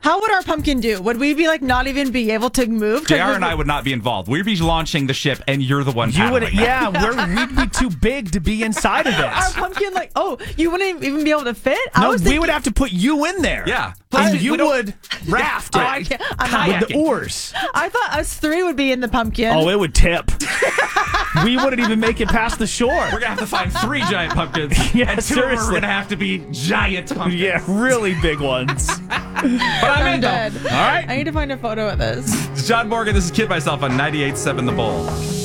How would our pumpkin do? Would we be like not even be able to move? JR and I would not be involved. We'd be launching the ship, and you're the one You would, paddling. we'd be too big to be inside of Our it. pumpkin, like, you wouldn't even be able to fit? No, we would have to put you in there. Yeah. And you would raft Oh, I it can't. I'm not. with the oars. I thought us three would be in the pumpkin. Oh, it would tip. We wouldn't even make it past the shore. We're going to have to find 3 giant pumpkins. Yeah, and 2 of them are seriously. going to have to be giant pumpkins. Yeah, really big ones. But I'm in, though. dead. All right. I need to find a photo of this. John Morgan, this is Kid Myself on 98.7 The Bull.